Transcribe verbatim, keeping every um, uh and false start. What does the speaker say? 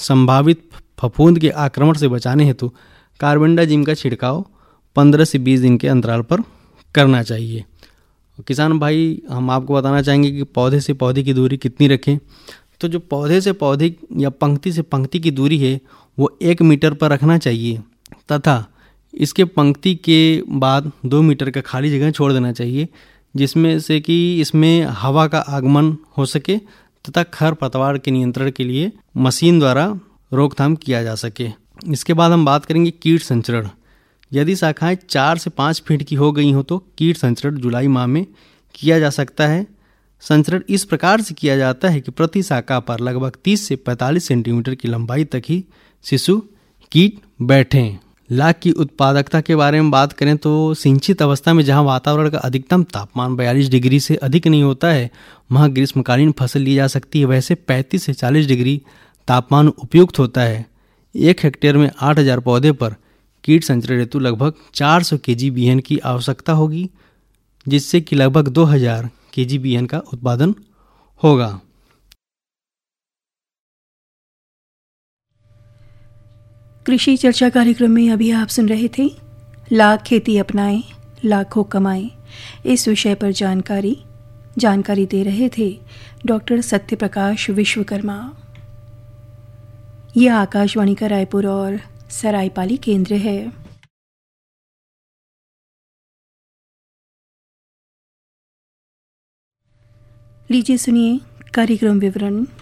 संभावित फफूंद के आक्रमण से बचाने हेतु कार्बेंडाजिम का छिड़काव पंद्रह से बीस दिन के अंतराल पर करना चाहिए। किसान भाई, हम आपको बताना चाहेंगे कि पौधे से पौधे की दूरी कितनी रखें। तो जो पौधे से पौधे या पंक्ति से पंक्ति की दूरी है वो एक मीटर पर रखना चाहिए तथा इसके पंक्ति के बाद दो मीटर का खाली जगह छोड़ देना चाहिए, जिसमें से कि इसमें हवा का आगमन हो सके तथा खर पतवार के नियंत्रण के लिए मशीन द्वारा रोकथाम किया जा सके। इसके बाद हम बात करेंगे कीट संचरण। यदि शाखाएं चार से पाँच फीट की हो गई हो तो कीट संचरण जुलाई माह में किया जा सकता है। संचरण इस प्रकार से किया जाता है कि प्रति शाखा पर लगभग तीस से पैंतालीस सेंटीमीटर की लंबाई तक ही शिशु कीट बैठें। लाख की उत्पादकता के बारे में बात करें तो सिंचित अवस्था में जहां वातावरण का अधिकतम तापमान बयालीस डिग्री से अधिक नहीं होता है वहां ग्रीष्मकालीन फसल ली जा सकती है। वैसे पैंतीस से चालीस डिग्री तापमान उपयुक्त होता है। एक हेक्टेयर में आठ हज़ार पौधे पर कीट संचरण हेतु लगभग चार सौ केजी बीहन की आवश्यकता होगी, जिससे कि लगभग दो हज़ार केजी बीहन का उत्पादन होगा। कृषि चर्चा कार्यक्रम में अभी आप सुन रहे थे लाख खेती अपनाएं लाखों कमाएं, इस विषय पर जानकारी जानकारी दे रहे थे डॉक्टर सत्यप्रकाश विश्वकर्मा। यह आकाशवाणी का रायपुर और सरायपाली केंद्र है। लीजिए सुनिए कार्यक्रम विवरण।